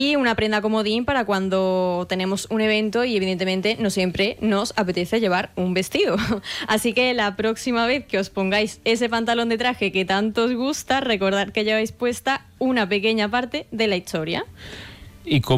y una prenda comodín para cuando tenemos un evento y evidentemente no siempre nos apetece llevar un vestido. Así que la próxima vez que os pongáis ese pantalón de traje que tanto os gusta, recordad que lleváis puesta una pequeña parte de la historia. Y como